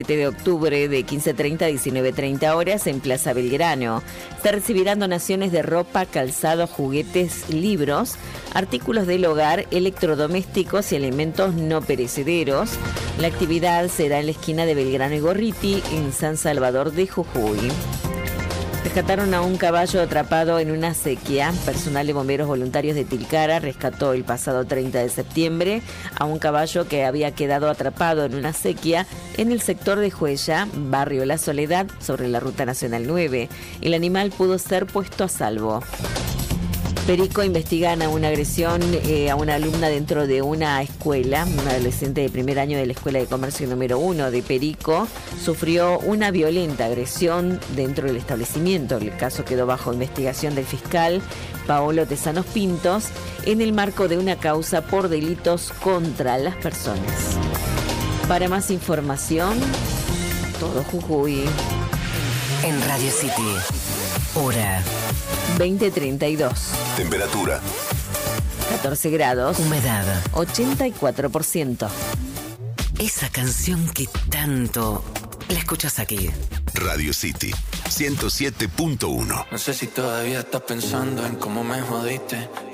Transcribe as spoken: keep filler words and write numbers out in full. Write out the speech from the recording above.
de octubre de quince treinta a diecinueve treinta horas en Plaza Belgrano. Se recibirán donaciones de ropa, calzado, juguetes, libros, artículos del hogar, electrodomésticos y alimentos no perecederos. La actividad será en la esquina de Belgrano y Gorriti, en San Salvador de Jujuy. Rescataron a un caballo atrapado en una sequía. Personal de bomberos voluntarios de Tilcara rescató el pasado treinta de septiembre a un caballo que había quedado atrapado en una sequía en el sector de Juella, barrio La Soledad, sobre la Ruta Nacional nueve. El animal pudo ser puesto a salvo. Perico investigan a una agresión eh, a una alumna dentro de una escuela. Una adolescente de primer año de la Escuela de Comercio número uno de Perico sufrió una violenta agresión dentro del establecimiento. El caso quedó bajo investigación del fiscal Paolo Tesanos Pintos en el marco de una causa por delitos contra las personas. Para más información, todo Jujuy. En Radio City, hora veinte treinta y dos. Temperatura catorce grados. Humedad ochenta y cuatro por ciento. Esa canción que tanto la escuchas aquí. Radio City ciento siete punto uno. No sé si todavía estás pensando en cómo me jodiste.